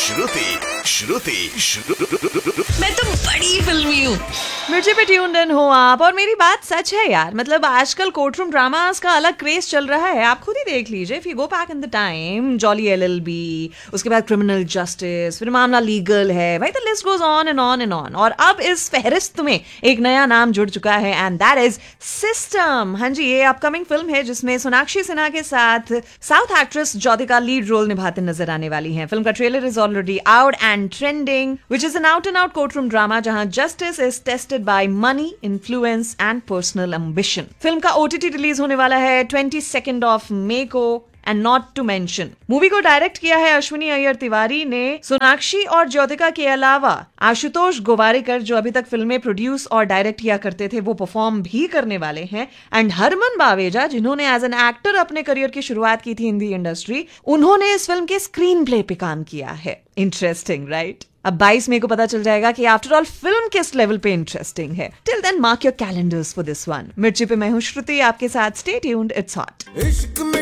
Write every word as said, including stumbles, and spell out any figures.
श्रुति श्रुति श्रुति मैं तो बड़ी फिल्मी हूँ। मिर्ची पे ट्यून्ड इन हो आप, और मेरी बात सच है यार। मतलब आजकल कोर्टरूम ड्रामास का अलग क्रेज चल रहा है, आप खुद ही देख लीजिए। If you go back in the time, jolly LLB, उसके बाद क्रिमिनल जस्टिस, फिर मामला लीगल है, भाई the list goes on and on and on. और अब इस फहरिस्त में एक नया नाम जुड़ चुका है एंड दैट इज सिस्टम। हाँ जी, ये अपकमिंग फिल्म है जिसमें सोनाक्षी सिन्हा के साथ south actress Jyotika lead role निभाते नजर आने वाली हैं। फिल्म का trailer is already out and trending, which is an out and out courtroom drama जहां justice is tested by money, influence and personal ambition. Film का ओटीटी रिलीज होने वाला है ट्वेंटी सेकेंड ऑफ मे को। And not to mention, movie को direct किया है अश्विनी अय्यर तिवारी ने। सोनाक्षी और ज्योतिका के अलावा आशुतोष गोवारिकर, जो अभी तक फिल्में प्रोड्यूस और डायरेक्ट किया करते थे, वो परफॉर्म भी करने वाले हैं। एंड हरमन बावेजा, जिन्होंने एज एन एक्टर अपने करियर की शुरुआत की थी हिंदी इंडस्ट्री, उन्होंने इस फिल्म के स्क्रीन प्ले पे काम किया है। Interesting right? अब बाईस मई को पता चल जाएगा कि आफ्टर ऑल फिल्म किस लेवल पे इंटरेस्टिंग है। Till then mark your calendars for this one. मिर्ची पे मैं हूं श्रुति आपके साथ। Stay tuned, it's hot.